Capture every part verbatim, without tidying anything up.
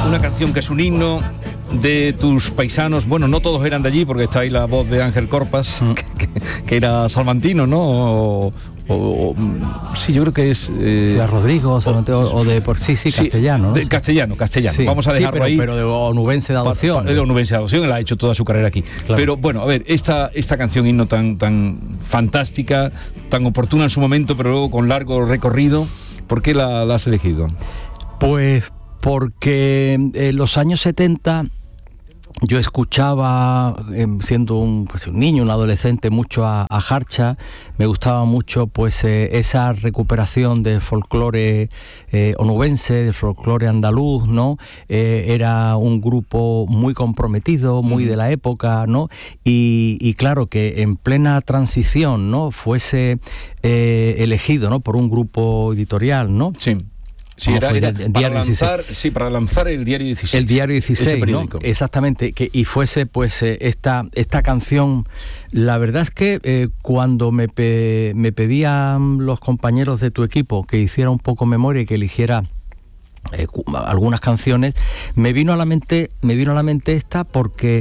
una canción que es un himno de tus paisanos. Bueno, no todos eran de allí, porque está ahí la voz de Ángel Corpas, mm. que, que, que era salmantino, ¿no? O, o, o, sí, yo creo que es... Eh, Ciudad Rodrigo, o, o, o de por sí, sí, sí castellano, ¿no? De, castellano, castellano. Sí, Vamos a dejarlo sí, pero, ahí. Pero de onubense de adopción. Pa, pa, de onubense de adopción, él ha hecho toda su carrera aquí. Claro. Pero bueno, a ver, esta, esta canción himno tan, tan fantástica, tan oportuna en su momento, pero luego con largo recorrido, ¿por qué la, la has elegido? Pues porque en los años setenta yo escuchaba, eh, siendo un, pues, un niño, un adolescente, mucho a, a Jarcha. Me gustaba mucho pues eh, esa recuperación del folclore eh, onubense, del folclore andaluz, ¿no? Eh, era un grupo muy comprometido, muy uh-huh. de la época, ¿no? Y, y claro, que en plena transición, ¿no? Fuese eh, elegido, ¿no? Por un grupo editorial, ¿no? Sí. Sí, era, era para, lanzar, sí, para lanzar el Diario dieciséis. El Diario dieciséis, ¿no? Exactamente, que, y fuese pues eh, esta, esta canción. La verdad es que eh, cuando me, pe, me pedían los compañeros de tu equipo que hiciera un poco memoria y que eligiera eh, algunas canciones, me vino a la mente, me vino a la mente esta porque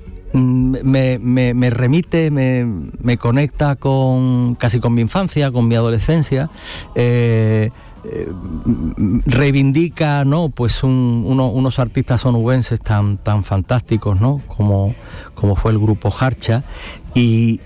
Me, me, me remite, me, me conecta con casi con mi infancia, con mi adolescencia. Eh, Eh, reivindica, ¿no? Pues un, uno, unos artistas onubenses tan, tan fantásticos, ¿no? Como, como fue el grupo Jarcha, y,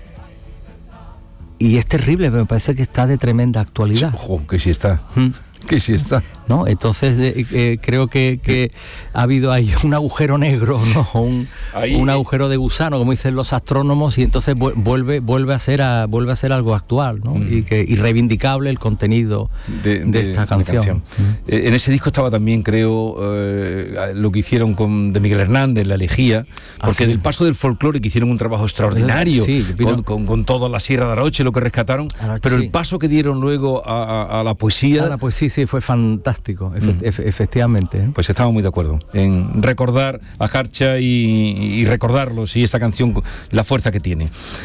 y es terrible, me parece que está de tremenda actualidad. Ojo, que sí está. ¿Mm? Que sí está. ¿No? Entonces eh, eh, creo que, que ha habido ahí un agujero negro, ¿no? Un, ahí, un agujero de gusano, como dicen los astrónomos, y entonces vuelve vuelve a ser a, vuelve a ser algo actual, ¿no? Mm. Y que y reivindicable el contenido de, de, de esta canción. De canción. Mm. Eh, en ese disco estaba también, creo, eh, lo que hicieron con de Miguel Hernández, La Elegía, porque ah, sí. del paso del folclore, que hicieron un trabajo extraordinario, sí, con, con, con toda la Sierra de Aroche, lo que rescataron, Aroche, pero el paso que dieron luego a, a, a la poesía... A la poesía, sí, fue fantástico. Efe, mm. efe, efectivamente. ¿eh? Pues estamos muy de acuerdo en recordar a Jarcha y, y recordarlos y esta canción, la fuerza que tiene.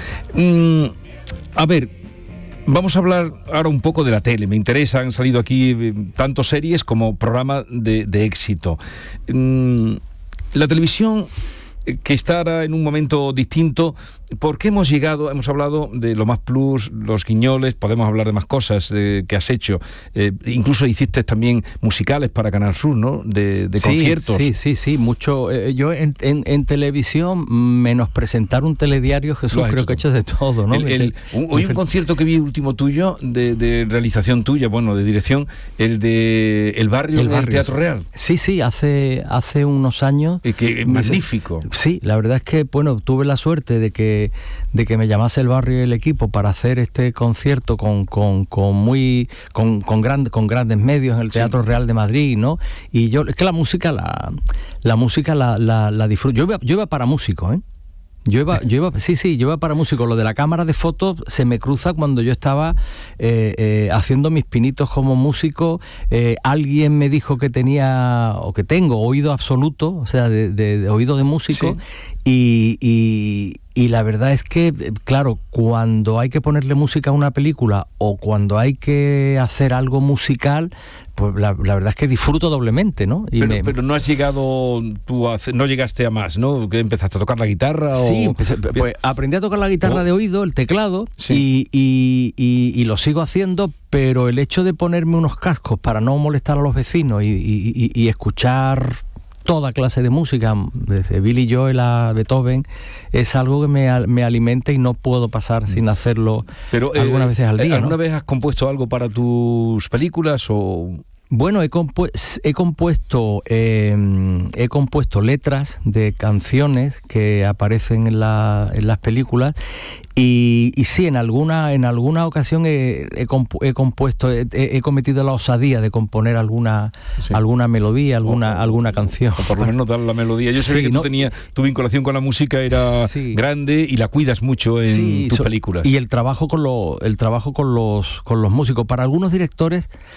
Mm, a ver, vamos a hablar ahora un poco de la tele. Me interesa, han salido aquí tanto series como programas de, de éxito. Mm, la televisión, que está ahora en un momento distinto, porque hemos llegado, hemos hablado de Lo Más Plus, Los Guiñoles, podemos hablar de más cosas eh, que has hecho, eh, incluso hiciste también musicales para Canal Sur, ¿no? De, de sí, conciertos. Sí, sí, sí, mucho. Eh, yo en, en, en televisión, menos presentar un telediario, Jesús, creo que he hecho de todo, ¿no? El, el, un, hoy un concierto que vi último tuyo, de, de realización tuya, bueno, de dirección, el de El Barrio en el Teatro Real. Sí, sí, hace, hace unos años. Eh, que, magnífico. Sí, la verdad es que, bueno, tuve la suerte de que de que me llamase El Barrio y el equipo para hacer este concierto con, con, con muy con, con, grand, con grandes medios en el Teatro sí. Real de Madrid, ¿no? Y yo, es que la música la, la música la, la, la disfruto. Yo iba, yo iba para músico, ¿eh? Yo iba, yo iba, sí, sí, yo iba para músico. Lo de la cámara de fotos se me cruza cuando yo estaba eh, eh, haciendo mis pinitos como músico. Eh, alguien me dijo que tenía, o que tengo, oído absoluto, o sea, de, de, de oído de músico, sí. y, y, y la verdad es que, claro, cuando hay que ponerle música a una película o cuando hay que hacer algo musical, pues la, la verdad es que disfruto doblemente, ¿no? Y pero, me... pero no has llegado tú a, no llegaste a más, ¿no? ¿Que empezaste a tocar la guitarra? Sí, o... empecé, pues aprendí a tocar la guitarra oh. de oído, el teclado, sí. y, y, y, y lo sigo haciendo, pero el hecho de ponerme unos cascos para no molestar a los vecinos y, y, y, y escuchar toda clase de música, desde Billy Joel a Beethoven, es algo que me, me alimenta y no puedo pasar sin hacerlo Pero, algunas eh, veces al día. ¿Alguna ¿no? vez has compuesto algo para tus películas o...? Bueno, he, compu- he compuesto eh, he compuesto letras de canciones que aparecen en, la, en las películas y, y sí, en alguna en alguna ocasión he, he, compu- he compuesto, he, he cometido la osadía de componer alguna sí. alguna melodía, alguna o, alguna canción. O por lo menos dar la melodía. Yo sé sí, que ¿no? tú tenías, tu vinculación con la música era sí. grande y la cuidas mucho en sí, tus so, películas. Y el trabajo con lo, el trabajo con los con los músicos. Para algunos directores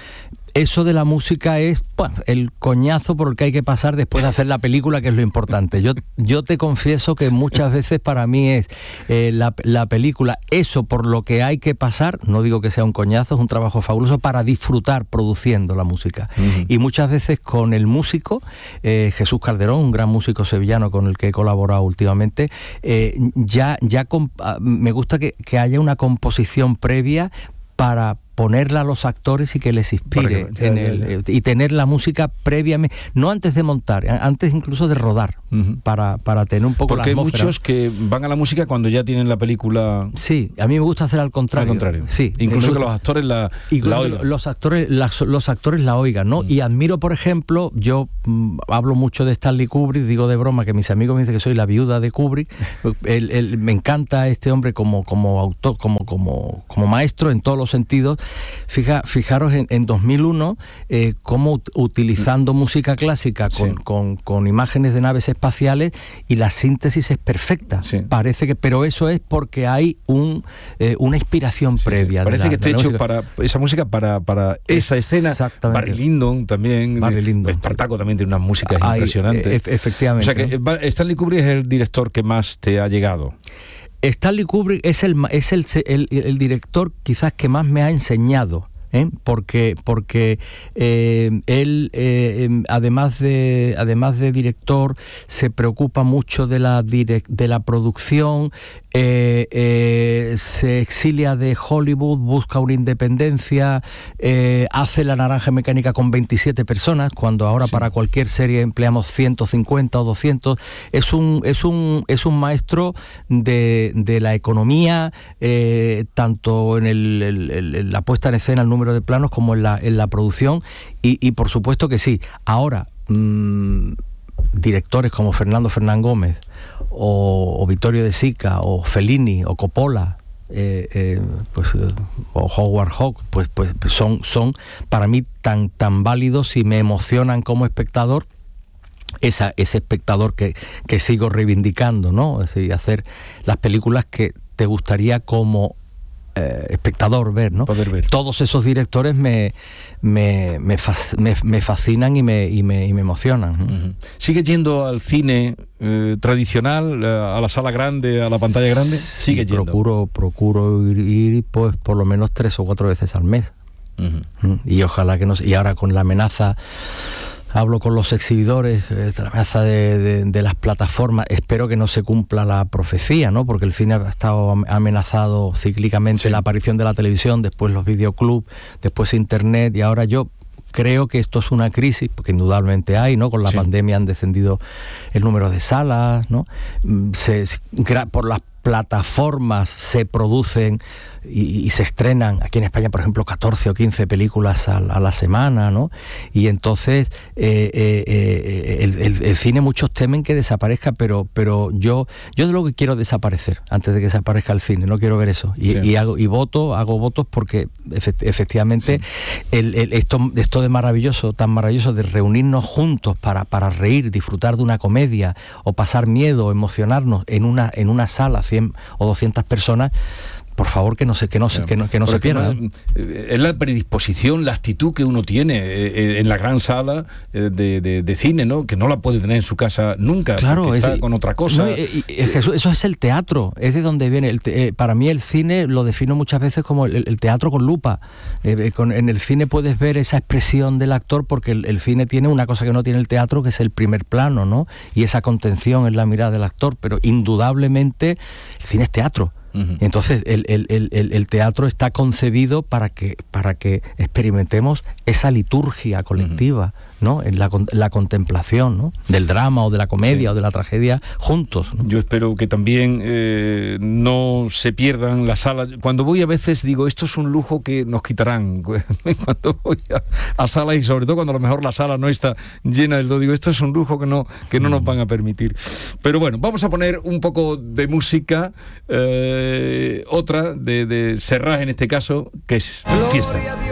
eso de la música es pues, el coñazo por el que hay que pasar después de hacer la película, que es lo importante. Yo, yo te confieso que muchas veces para mí es eh, la, la película, eso por lo que hay que pasar, no digo que sea un coñazo, es un trabajo fabuloso para disfrutar produciendo la música. Uh-huh. Y muchas veces con el músico, eh, Jesús Calderón, un gran músico sevillano con el que he colaborado últimamente, eh, ya, ya comp- me gusta que, que haya una composición previa para ponerla a los actores y que les inspire que, ya, en el, ya, ya. y tener la música previamente, no antes de montar, antes incluso de rodar, uh-huh. para, para tener un poco porque la atmósfera. Porque hay muchos que van a la música cuando ya tienen la película. Sí, a mí me gusta hacer al contrario. Al contrario. Sí, incluso que los actores la, la oigan. Los actores, las, los actores la oigan, ¿no? Uh-huh. Y admiro, por ejemplo, yo mm, hablo mucho de Stanley Kubrick, digo de broma que mis amigos me dicen que soy la viuda de Kubrick. el, el, me encanta este hombre como, como autor, como, como, como maestro en todos los sentidos. Fija, Fijaros en, en dos mil uno eh, cómo utilizando música clásica con, sí. con, con imágenes de naves espaciales, y la síntesis es perfecta. Sí. Parece que, pero eso es porque hay un eh, una inspiración sí, previa. Sí. Parece de la, que esté hecho música. para esa música para, para esa escena. Exactamente. Barry Lyndon también. Barry Lyndon. Espartaco también tiene unas músicas hay, E- impresionantes. efectivamente. O sea que Stanley Kubrick es el director que más te ha llegado. Stanley Kubrick es el es el, el, el director quizás que más me ha enseñado. ¿Eh? porque porque eh, él eh, además de además de director se preocupa mucho de la direct, de la producción, eh, eh, se exilia de Hollywood, busca una independencia, eh, hace La Naranja Mecánica con veintisiete personas cuando ahora sí. para cualquier serie empleamos ciento cincuenta o doscientos. Es un es un es un maestro de, de la economía, eh, tanto en el, el, el, la puesta en escena, el número de planos, como en la, en la producción, y, y por supuesto que sí. Ahora, mmm, directores como Fernando Fernán Gómez, o, o Vittorio De Sica, o Fellini, o Coppola, eh, eh, pues, eh, o Howard Hawks, pues, pues son, son para mí tan, tan válidos y me emocionan como espectador. Esa, ese espectador que, que sigo reivindicando, ¿no? Es decir, hacer las películas que te gustaría como Eh, espectador ver, ¿no? Poder ver. Todos esos directores me me, me, fac, me, me fascinan y me, y me, y me emocionan. Uh-huh. ¿Sigue yendo al cine eh, tradicional, a la sala grande, a la pantalla grande? Sí, Sigue yendo. Procuro, procuro ir, ir pues por lo menos tres o cuatro veces al mes. Uh-huh. Y ojalá que no. Y ahora con la amenaza, hablo con los exhibidores, eh, la amenaza de, de, de las plataformas, espero que no se cumpla la profecía, ¿no? Porque el cine ha estado amenazado cíclicamente, sí. La aparición de la televisión, después los videoclubs, después internet, y ahora yo creo que esto es una crisis, porque indudablemente hay, ¿no? Con la sí. pandemia han descendido el número de salas, ¿no? Se, por las plataformas se producen y, y se estrenan aquí en España, por ejemplo, catorce o quince películas a, a la semana, ¿no? Y entonces eh, eh, eh, el, el, el cine, muchos temen que desaparezca, pero pero yo yo de lo que quiero desaparecer antes de que desaparezca el cine, no quiero ver eso. Y, sí. y hago y voto, hago votos porque efectivamente sí. el, el, esto esto de maravilloso, tan maravilloso de reunirnos juntos para para reír, disfrutar de una comedia o pasar miedo, emocionarnos en una en una sala, cien o doscientas personas, por favor, que no se, que no se, que no, que no se pierda. Es la predisposición, la actitud que uno tiene eh, en la gran sala eh, de, de, de cine, ¿no? Que no la puede tener en su casa nunca, claro, porque es, está con otra cosa. No, es, es, eso, eso es el teatro, es de donde viene. El te, eh, para mí el cine lo defino muchas veces como el, el teatro con lupa. Eh, con, en el cine puedes ver esa expresión del actor, porque el, el cine tiene una cosa que no tiene el teatro, que es el primer plano, ¿no? Y esa contención en la mirada del actor, pero indudablemente el cine es teatro. Uh-huh. Entonces el, el, el, el teatro está concebido para que, para que experimentemos esa liturgia colectiva, uh-huh. ¿no? En la, la contemplación, ¿no? Del drama o de la comedia, sí. o de la tragedia juntos, ¿no? Yo espero que también eh, no se pierdan las salas. Cuando voy a veces digo, esto es un lujo que nos quitarán. Cuando voy a, a salas, y sobre todo cuando a lo mejor la sala no está llena del todo, digo, esto es un lujo que no, que no nos van a permitir. Pero bueno, vamos a poner un poco de música, eh, otra de, de Serrat en este caso, que es Fiesta.